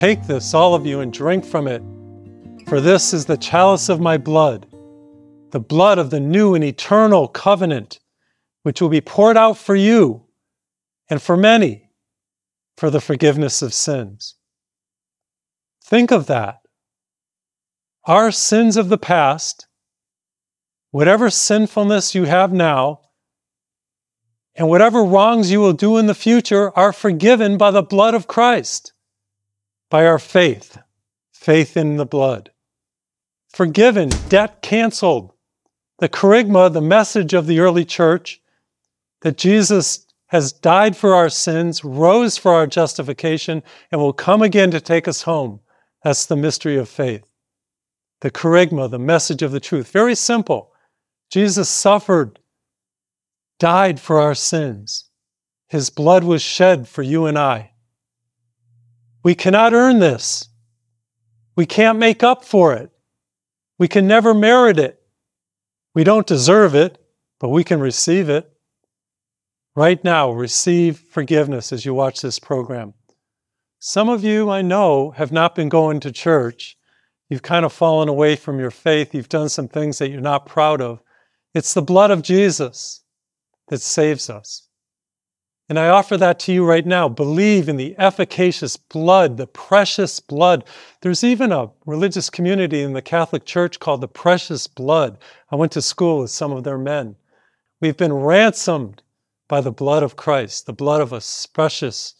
Take this, all of you, and drink from it. For this is the chalice of my blood, the blood of the new and eternal covenant, which will be poured out for you and for many for the forgiveness of sins. Think of that. Our sins of the past, whatever sinfulness you have now, and whatever wrongs you will do in the future are forgiven by the blood of Christ, by our faith in the blood. Forgiven, debt canceled. The kerygma, the message of the early church, that Jesus has died for our sins, rose for our justification, and will come again to take us home. That's the mystery of faith. The kerygma, the message of the truth. Very simple. Jesus suffered, died for our sins. His blood was shed for you and I. We cannot earn this. We can't make up for it. We can never merit it. We don't deserve it, but we can receive it. Right now, receive forgiveness as you watch this program. Some of you, I know, have not been going to church. You've kind of fallen away from your faith. You've done some things that you're not proud of. It's the blood of Jesus that saves us. And I offer that to you right now. Believe in the efficacious blood, the precious blood. There's even a religious community in the Catholic Church called the Precious Blood. I went to school with some of their men. We've been ransomed by the blood of Christ, the blood of a precious,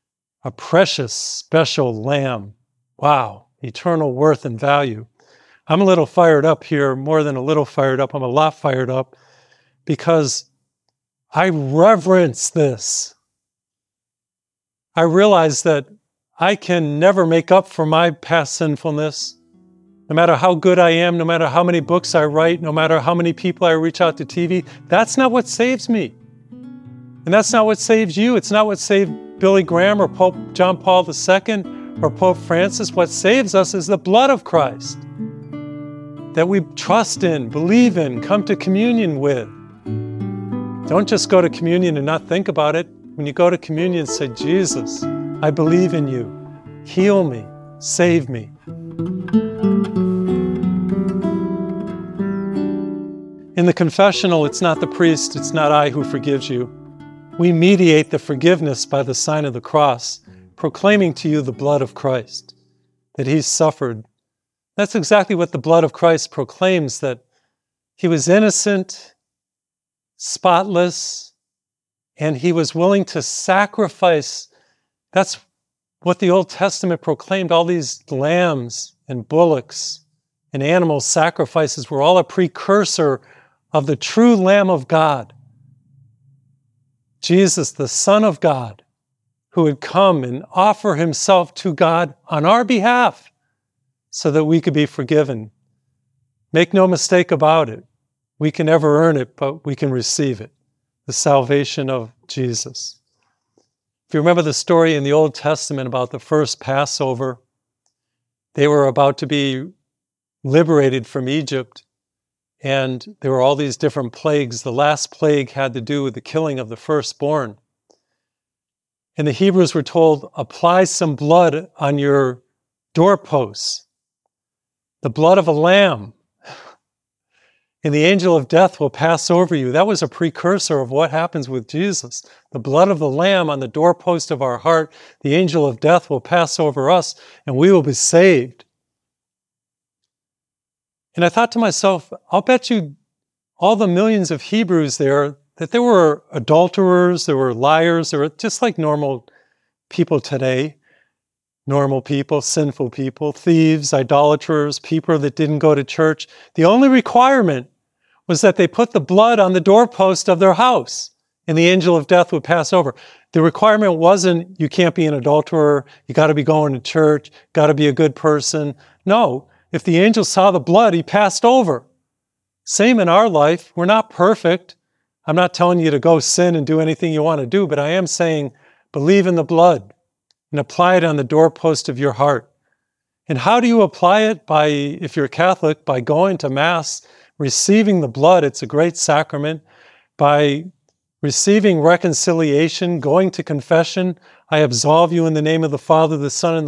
special lamb. Wow, eternal worth and value. I'm a little fired up here, more than a little fired up. I'm a lot fired up because I reverence this. I realize that I can never make up for my past sinfulness. No matter how good I am, no matter how many books I write, no matter how many people I reach out to TV, that's not what saves me. And that's not what saves you. It's not what saved Billy Graham or Pope John Paul II or Pope Francis. What saves us is the blood of Christ that we trust in, believe in, come to communion with. Don't just go to communion and not think about it. When you go to communion, say, Jesus, I believe in you. Heal me, save me. In the confessional, it's not the priest, it's not I who forgives you. We mediate the forgiveness by the sign of the cross, proclaiming to you the blood of Christ, that he suffered. That's exactly what the blood of Christ proclaims, that he was innocent, spotless, and he was willing to sacrifice. That's what the Old Testament proclaimed. All these lambs and bullocks and animal sacrifices were all a precursor of the true Lamb of God. Jesus, the Son of God, who would come and offer himself to God on our behalf so that we could be forgiven. Make no mistake about it. We can never earn it, but we can receive it. The salvation of Jesus. If you remember the story in the Old Testament about the first Passover, they were about to be liberated from Egypt, and there were all these different plagues. The last plague had to do with the killing of the firstborn. And the Hebrews were told, apply some blood on your doorposts, the blood of a lamb, and the angel of death will pass over you. That was a precursor of what happens with Jesus. The blood of the lamb on the doorpost of our heart, the angel of death will pass over us, and we will be saved. And I thought to myself, I'll bet you all the millions of Hebrews there, that there were adulterers, there were liars, there were just like normal people today. Normal people, sinful people, thieves, idolaters, people that didn't go to church. The only requirement was that they put the blood on the doorpost of their house and the angel of death would pass over. The requirement wasn't you can't be an adulterer, you got to be going to church, got to be a good person. No, if the angel saw the blood, he passed over. Same in our life. We're not perfect. I'm not telling you to go sin and do anything you want to do, but I am saying believe in the blood and apply it on the doorpost of your heart. And how do you apply it? By, if you're a Catholic, by going to Mass, receiving the blood. It's a great sacrament. By receiving reconciliation, going to confession. I absolve you in the name of the Father, the Son, and